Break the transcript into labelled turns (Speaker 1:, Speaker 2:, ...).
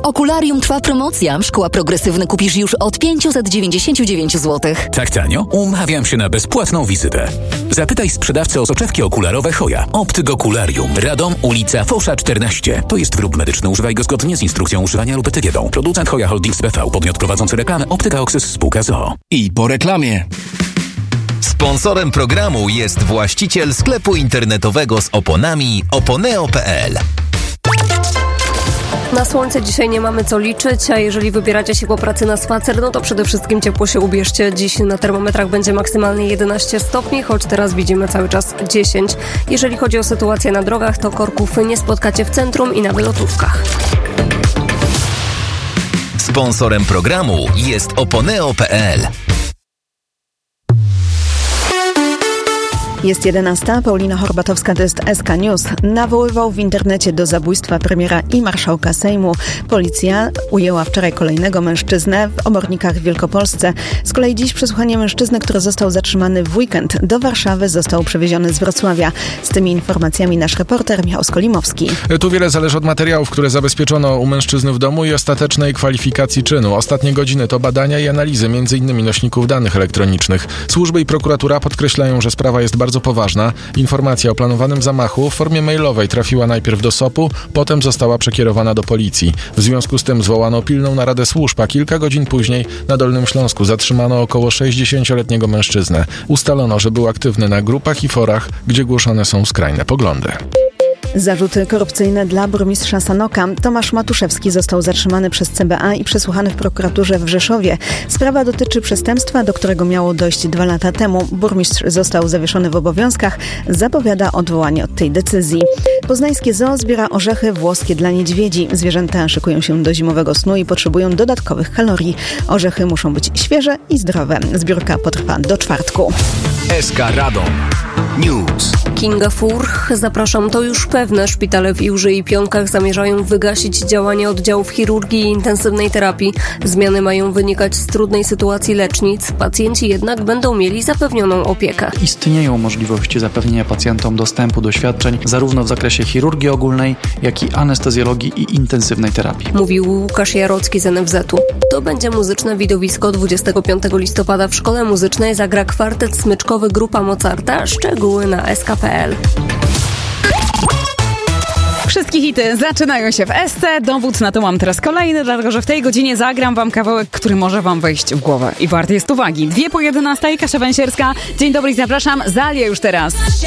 Speaker 1: Okularium trwa promocja. Szkła progresywne kupisz już od 599 zł.
Speaker 2: Tak tanio? Umawiam się na bezpłatną wizytę. Zapytaj sprzedawcę o soczewki okularowe Hoja. Optyk Okularium. Radom, ulica Fosza 14. To jest wyrób medyczny. Używaj go zgodnie z instrukcją używania lub etykiedą. Producent Hoja Holdings BV. Podmiot prowadzący reklamę Optyka Oxys spółka z.o.o.
Speaker 3: I po reklamie.
Speaker 4: Sponsorem programu jest właściciel sklepu internetowego z oponami oponeo.pl.
Speaker 5: Na słońce dzisiaj nie mamy co liczyć, a jeżeli wybieracie się po pracy na spacer, no to przede wszystkim ciepło się ubierzcie. Dziś na termometrach będzie maksymalnie 11 stopni, choć teraz widzimy cały czas 10. Jeżeli chodzi o sytuację na drogach, to korków nie spotkacie w centrum i na wylotówkach.
Speaker 4: Sponsorem programu jest oponeo.pl.
Speaker 6: Jest 11. Paulina Horbatowska, to jest SK News. Nawoływał w internecie do zabójstwa premiera i marszałka Sejmu. Policja ujęła wczoraj kolejnego mężczyznę w Obornikach w Wielkopolsce. Z kolei dziś przesłuchanie mężczyzny, który został zatrzymany w weekend. Do Warszawy został przewieziony z Wrocławia. Z tymi informacjami nasz reporter Michał Skolimowski.
Speaker 7: Tu wiele zależy od materiałów, które zabezpieczono u mężczyzny w domu i ostatecznej kwalifikacji czynu. Ostatnie godziny to badania i analizy m.in. nośników danych elektronicznych. Służby i prokuratura podkreślają, że sprawa jest bardzo poważna. Informacja o planowanym zamachu w formie mailowej trafiła najpierw do SOP-u, potem została przekierowana do policji. W związku z tym zwołano pilną naradę służb, a kilka godzin później na Dolnym Śląsku zatrzymano około 60-letniego mężczyznę. Ustalono, że był aktywny na grupach i forach, gdzie głoszone są skrajne poglądy.
Speaker 6: Zarzuty korupcyjne dla burmistrza Sanoka. Tomasz Matuszewski został zatrzymany przez CBA i przesłuchany w prokuraturze w Rzeszowie. Sprawa dotyczy przestępstwa, do którego miało dojść 2 lata temu. Burmistrz został zawieszony w obowiązkach. Zapowiada odwołanie od tej decyzji. Poznańskie zoo zbiera orzechy włoskie dla niedźwiedzi. Zwierzęta szykują się do zimowego snu i potrzebują dodatkowych kalorii. Orzechy muszą być świeże i zdrowe. Zbiórka potrwa do czwartku.
Speaker 3: SK Radom News.
Speaker 5: Kinga Furch, zapraszam, to już pewne. Szpitale w Iłży i Pionkach zamierzają wygasić działanie oddziałów chirurgii i intensywnej terapii. Zmiany mają wynikać z trudnej sytuacji lecznic. Pacjenci jednak będą mieli zapewnioną opiekę.
Speaker 8: Istnieją możliwości zapewnienia pacjentom dostępu do świadczeń zarówno w zakresie chirurgii ogólnej, jak i anestezjologii i intensywnej terapii.
Speaker 5: Mówił Łukasz Jarocki z NFZ-u. To będzie muzyczne widowisko. 25 listopada w Szkole Muzycznej zagra kwartet smyczkowy Grupa Mozarta. Szczegóły na sk.pl.
Speaker 9: Wszystkie hity zaczynają się w SC. Dowód na to mam teraz kolejny, dlatego że w tej godzinie zagram wam kawałek, który może wam wejść w głowę i warty jest uwagi. 10:02, Kasia Węsierska. Dzień dobry i zapraszam. Zalia już teraz.